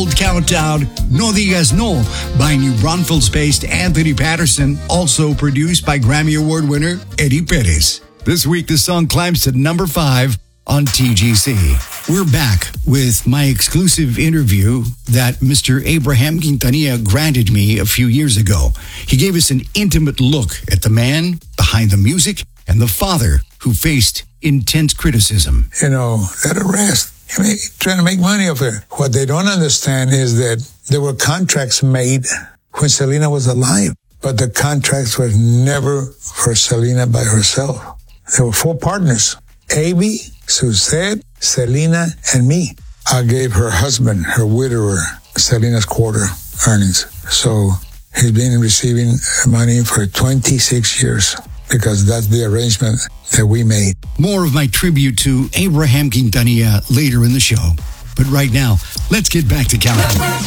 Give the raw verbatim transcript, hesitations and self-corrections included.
Gold Countdown, No Digas No by New Braunfels-based Anthony Patterson, also produced by Grammy Award winner Eddie Perez. This week, the song climbs to number five on T G C. We're back with my exclusive interview that Mister Abraham Quintanilla granted me a few years ago. He gave us an intimate look at the man behind the music and the father who faced intense criticism. You know, that arrest, I mean, trying to make money off it. What they don't understand is that there were contracts made when Selena was alive, but the contracts were never for Selena by herself. There were four partners: Avi, Suzette, Selena, and me. I gave her husband, her widower, Selena's quarter earnings. So he's been receiving money for twenty-six years because that's the arrangement that we made. More of my tribute to Abraham Quintanilla later in the show. But right now, let's get back to California.